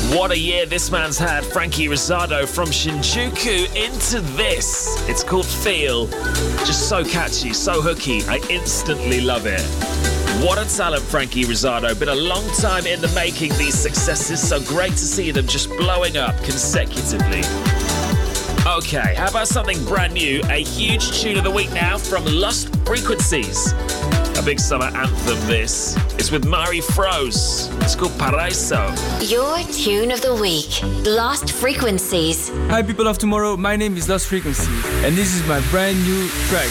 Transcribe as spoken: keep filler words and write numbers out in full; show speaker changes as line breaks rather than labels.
What a year this man's had. Frankie Rizardo from Shinjuku into this. It's called Feel. Just so catchy, so hooky. I instantly love it. What a talent, Frankie Rizardo. Been a long time in the making, these successes, so great to see them just blowing up consecutively. Okay, how about something brand new? A huge tune of the week now from Lost Frequencies. A big summer anthem, this. It's with Mari Froze. It's called Paraiso.
Your tune of the week. Lost Frequencies.
Hi people of tomorrow, my name is Lost Frequencies and this is my brand new track.